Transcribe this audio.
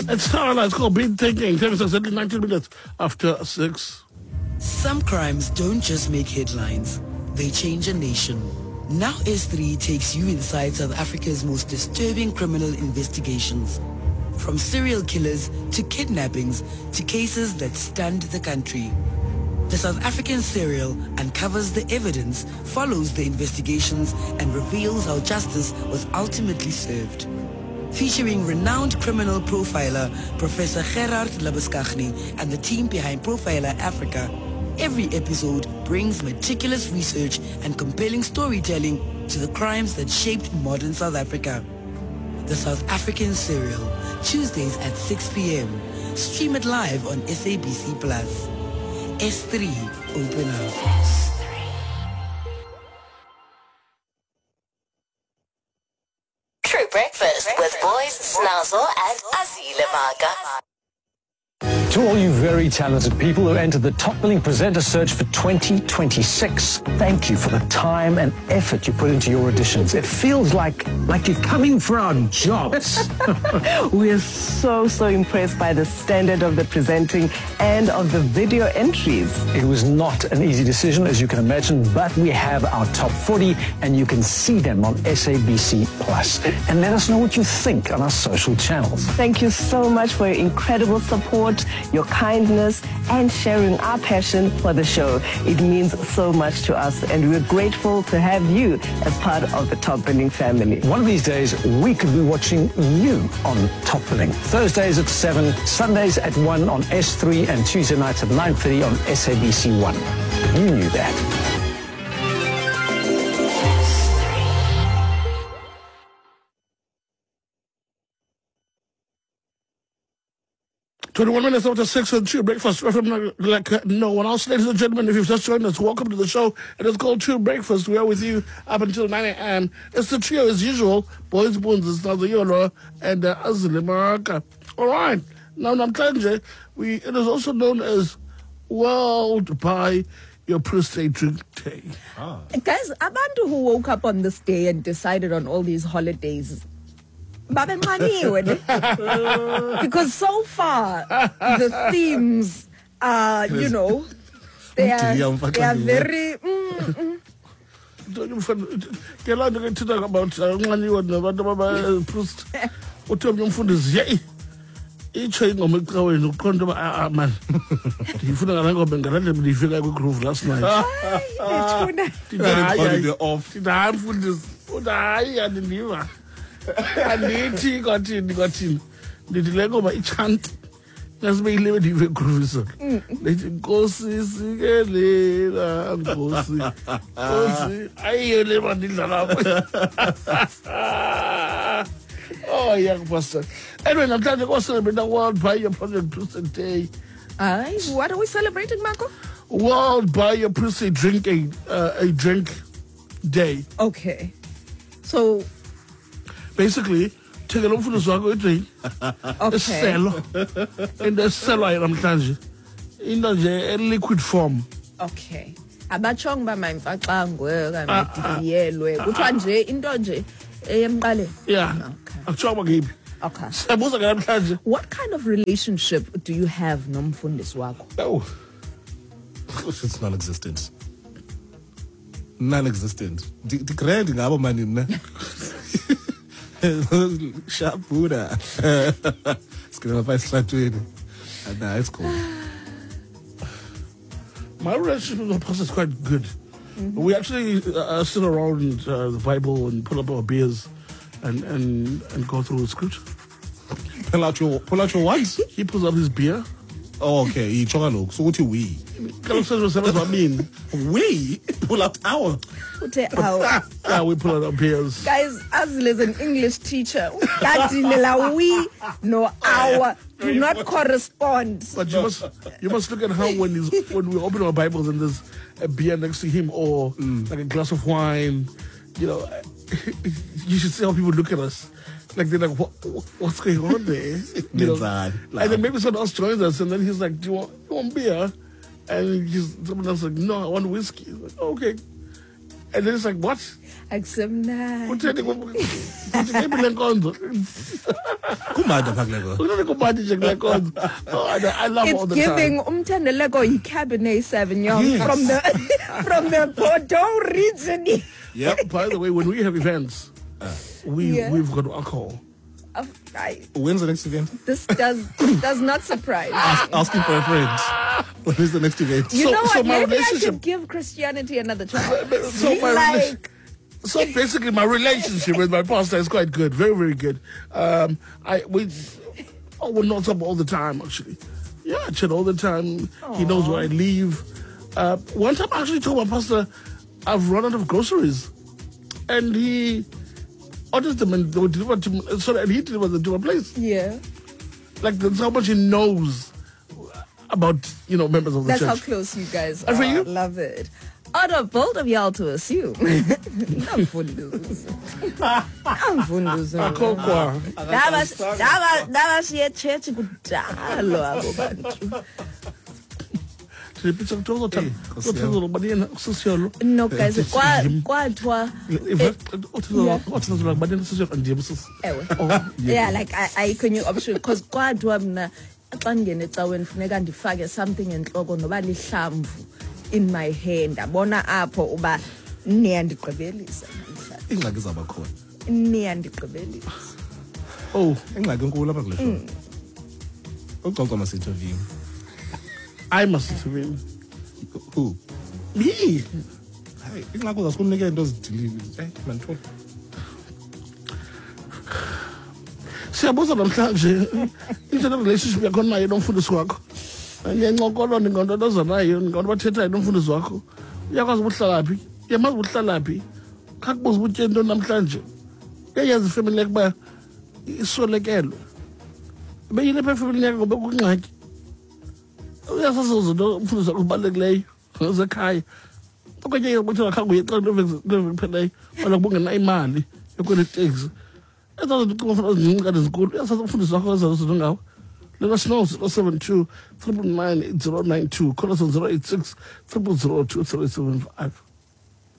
It's not it's called Beat Thinking. Time is exactly 19 minutes after 6. Some crimes don't just make headlines, they change a nation. Now S3 takes you inside South Africa's most disturbing criminal investigations. From serial killers to kidnappings to cases that stunned the country. The South African serial uncovers the evidence, follows the investigations, and reveals how justice was ultimately served. Featuring renowned criminal profiler Professor Gerard Labuschagne and the team behind Profiler Africa, every episode brings meticulous research and compelling storytelling to the crimes that shaped modern South Africa. The South African Serial, Tuesdays at 6 p.m. Stream it live on SABC+. S3, open up. S3. True Breakfast with Boys Snazo and Azile Maga. To all you very talented people who entered the Top Billing Presenter Search for 2026, thank you for the time and effort you put into your auditions. It feels like you're coming for our jobs. We are so impressed by the standard of the presenting and of the video entries. It was not an easy decision, as you can imagine, but we have our top 40 and you can see them on SABC+. And let us know what you think on our social channels. Thank you so much for your incredible support, your kindness, and sharing our passion for the show. It means so much to us, and we're grateful to have you as part of the Top Billing family. One of these days, we could be watching you on Top Billing. Thursdays at 7, Sundays at 1 on S3, and Tuesday nights at 9:30 on SABC 1. You knew that. 21 minutes after 6 on True Breakfast. Like no one else. Ladies and gentlemen, if you've just joined us, welcome to the show. It is called True Breakfast. We are with you up until 9 a.m. It's the trio as usual. Boys, Boons, Snazo Yolo, and Azile Maga. All right. Now, Namhlanje, it is also known as World Buy Your Prostate Drink Day. Guys, abantu who woke up on this day and decided on all these holidays, because so far the themes are, they are very. Don't you talk about each ingoma ecaweni uqonda man ngifuna ngaloba ngalahle ngifika ku groove last night hayi mfundisi hayi andiniva andithi kwathini ndithi le ngoma ichant ngasibe ilebe ndive groove lethi Nkosi sikelela Nkosi ayiyo le bandidlala oh, young pastor. Anyway, I'm trying to go celebrate the World Buy Your Prostate Day. What are we celebrating, Marco? World Buy Your Prostate Drink a drink day. Okay. So basically, take a look for the swag drink. Okay. Sell. And the sell I'm trying in a liquid form. Okay. Abachong ba mayimfaxangwe kanti kuthiwa nje into nje eyemqaleni. Yeah. Okay. What kind of relationship do you have nomfundisi wakho? Oh, it's non-existent. Non-existent. The grand ngabo mani mna. Shabuda. It's gonna find slatweni. Nah, it's cool. My relationship with the pastor is quite good. Mm-hmm. We actually sit around the Bible and pull up our beers and go through the scripture. Pull out your what? He pulls up his beer. Oh, okay. So what do we? We pull out our. Yeah, we pull out our beers. Guys, Azile is an English teacher. We no our do not correspond. But you must look at how when we open our Bibles and there's a beer next to him or like a glass of wine, you should see how people look at us. Like they're like, what's going on there? And then maybe someone else joins us, and then he's like, do you want beer? And someone else like, no, I want whiskey. He's like, okay. And then it's like, what? Akusemnandi. Utheni ngiphi le nkonzo? Kumada phakileko. Utheni kumandi nje kule nkonzo? Oh, I love all It's the giving time. umthandeleko yi-Cabernet Sauvignon Yes. from the Bordeaux region. Yep. By the way, when we have events, we've got alcohol. When's the next event? This does not surprise. Asking for a friend. When is the next event? You So- know so what? my Maybe I relationship- should give Christianity another try. So my Like, So basically, my relationship with my pastor is quite good, very, very good. We're not up all the time, actually. Yeah, I chat all the time. He knows where I live. One time, I actually told my pastor I've run out of groceries, and he ordered them and they were delivered to me. Sorry, and he delivered them to my place. yeah, Like that's how much he knows about members of the that's how church. close you guys And are. for you? Love it. Out of both of y'all to assume. Namfunduzo. Akokwa. Dabashiye church kudalo abo bantu. No guys, kwathiwa ewe. Yeah, like I can you option because kwathiwa mna xa ngene ecaweni funeka ndifake something enhloko noba lihlamvu in my hand. Abona apho uba niyandigqibelisa namhlanje. Ingxaki zaba khona. Niyandigqibelisa. Oh, Ingxaki enkulu apha kule show. Ucoca masi-interview. I must intervene. Who? Me. Hayi, ingxaki uzasikunike into ezidilile. Mantoni. Siyabuza namhlanje indlela relationship yakho naye nomfundisi wakho. Ngiyancokola ndingontotoza naye ndingonto bathethayo nomfundisi wakho. Uyakwazi ubuhlala phi? Uyamazi ubuhlala phi? Khakubuza ubutye into namhlanje. Uyayazi ifamily yakho uba iswelekelwe. Beyile pha ifamily yakho ngoba kungxaki. Uyasazi izinto umfundisi wakho ubalulekileyo zekhaya. Okanye ukuthi akhange uyexa kuphelayo wala kubungena imali yokwela iteksi. Ezazi ukucofana ezincane ezinkulu uyasazi umfundisi wakho ezazi izinto ngawo. Let us know 072 399 8092. Call us on 086 002 375.